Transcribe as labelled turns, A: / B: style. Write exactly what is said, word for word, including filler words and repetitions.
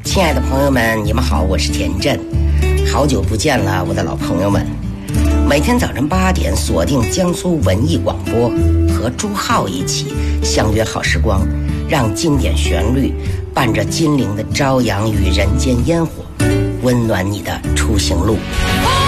A: 亲爱的朋友们，你们好，我是田震，好久不见了，我的老朋友们。每天早晨八点，锁定江苏文艺广播，和朱浩一起相约好时光，让经典旋律伴着金陵的朝阳与人间烟火，温暖你的出行路。